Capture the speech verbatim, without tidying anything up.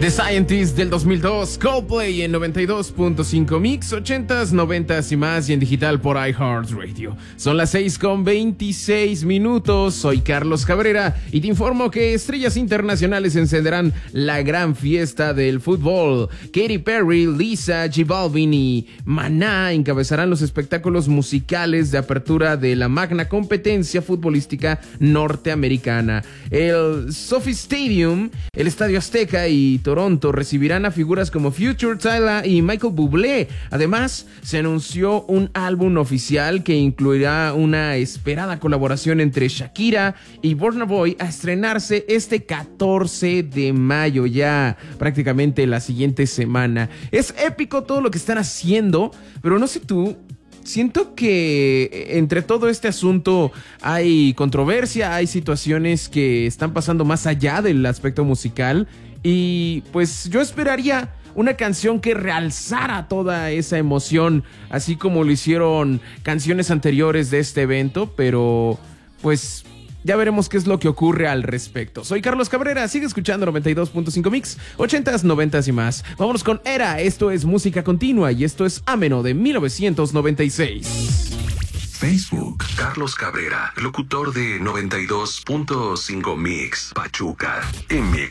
The Scientist del dos mil dos, Coldplay en noventa y dos punto cinco Mix, ochentas, noventas y más, y en digital por iHeartRadio. Son las seis con veintiséis minutos, soy Carlos Cabrera y te informo que estrellas internacionales encenderán la gran fiesta del fútbol. Katy Perry, Lisa, J Balvin y Maná encabezarán los espectáculos musicales de apertura de la magna competencia futbolística norteamericana. El SoFi Stadium, el Estadio Azteca y Toronto recibirán a figuras como Future, Tyla y Michael Bublé. Además, se anunció un álbum oficial que incluirá una esperada colaboración entre Shakira y Burna Boy a estrenarse este catorce de mayo, ya prácticamente la siguiente semana. Es épico todo lo que están haciendo, pero no sé tú, siento que entre todo este asunto hay controversia, hay situaciones que están pasando más allá del aspecto musical. Y pues yo esperaría una canción que realzara toda esa emoción, así como lo hicieron canciones anteriores de este evento, pero pues ya veremos qué es lo que ocurre al respecto. Soy Carlos Cabrera, sigue escuchando noventa y dos punto cinco Mix, ochentas, noventas y más. Vámonos con Era, esto es música continua y esto es Ameno de mil novecientos noventa y seis. Facebook, Carlos Cabrera, locutor de noventa y dos punto cinco Mix, Pachuca, en Mix